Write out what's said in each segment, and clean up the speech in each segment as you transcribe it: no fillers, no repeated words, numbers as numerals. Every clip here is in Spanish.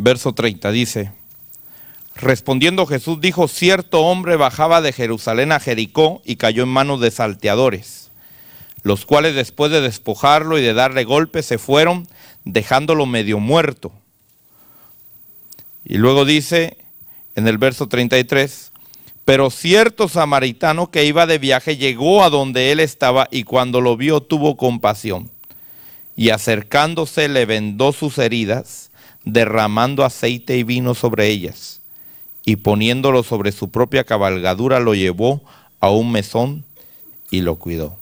Verso 30 dice: respondiendo Jesús dijo: cierto hombre bajaba de Jerusalén a Jericó y cayó en manos de salteadores, los cuales después de despojarlo y de darle golpes se fueron, dejándolo medio muerto. Y luego dice en el verso 33: pero cierto samaritano que iba de viaje llegó a donde él estaba, y cuando lo vio tuvo compasión, y acercándose le vendó sus heridas, derramando aceite y vino sobre ellas, y poniéndolo sobre su propia cabalgadura lo llevó a un mesón y lo cuidó.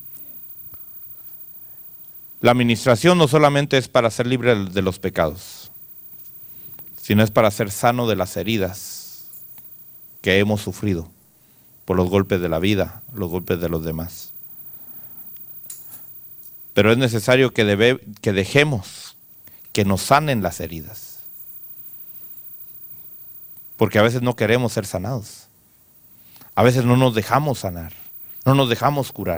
La administración no solamente es para ser libre de los pecados, sino es para ser sano de las heridas que hemos sufrido por los golpes de la vida, los golpes de los demás. Pero es necesario que dejemos que nos sanen las heridas, porque a veces no queremos ser sanados. A veces no nos dejamos sanar, no nos dejamos curar.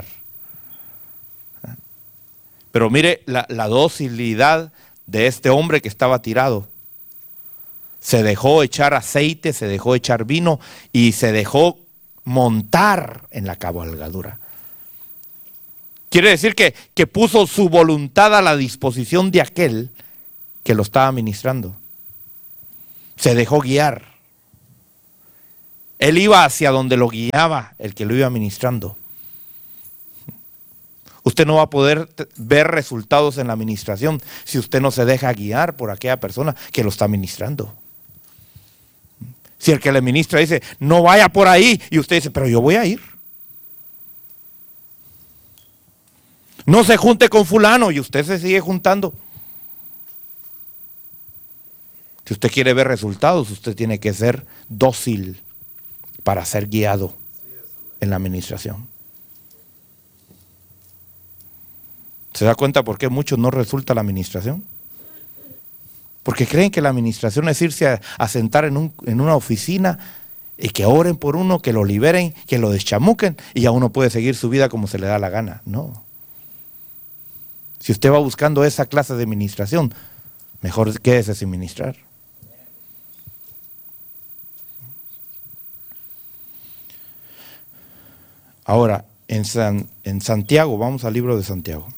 Pero mire la docilidad de este hombre que estaba tirado. Se dejó echar aceite, se dejó echar vino y se dejó montar en la cabalgadura. Quiere decir que puso su voluntad a la disposición de aquel que lo estaba ministrando. Se dejó guiar. Él iba hacia donde lo guiaba el que lo iba ministrando. Usted no va a poder ver resultados en la administración si usted no se deja guiar por aquella persona que lo está ministrando. Si el que le ministra dice, no vaya por ahí, y usted dice, pero yo voy a ir. No se junte con fulano, y usted se sigue juntando. Si usted quiere ver resultados, usted tiene que ser dócil para ser guiado en la administración. ¿Se da cuenta por qué muchos no resulta la administración? Porque creen que la administración es irse a sentar en una oficina y que oren por uno, que lo liberen, que lo deschamuquen y ya uno puede seguir su vida como se le da la gana. No. Si usted va buscando esa clase de administración, mejor quédese sin ministrar. Ahora, en Santiago, vamos al libro de Santiago.